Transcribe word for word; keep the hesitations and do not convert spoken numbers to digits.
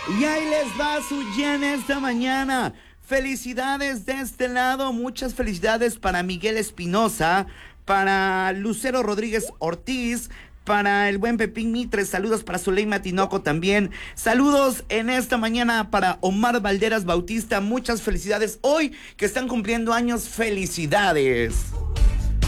Y ahí les va su llena esta mañana. Felicidades de este lado, muchas felicidades para Miguel Espinosa, para Lucero Rodríguez Ortiz, para el buen Pepín Mitre, saludos para Zuleima Tinoco también, saludos en esta mañana para Omar Valderas Bautista, muchas felicidades hoy que están cumpliendo años, felicidades.